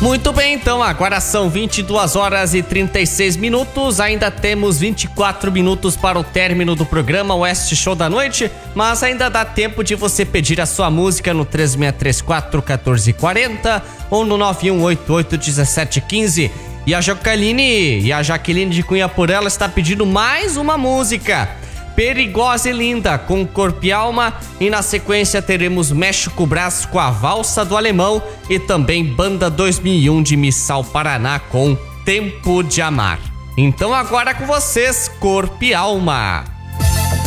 Muito bem, então agora são 22 horas e 36 minutos, ainda temos 24 minutos para o término do programa Oeste Show da Noite, mas ainda dá tempo de você pedir a sua música no 3634-1440 ou no 9188-1715. E a Jaqueline de Cunha por ela está pedindo mais uma música, Perigosa e Linda, com Corpo e Alma, e na sequência teremos México Brás com a Valsa do Alemão e também Banda 2001 de Missal, Paraná com Tempo de Amar. Então agora com vocês, Corpo e Alma.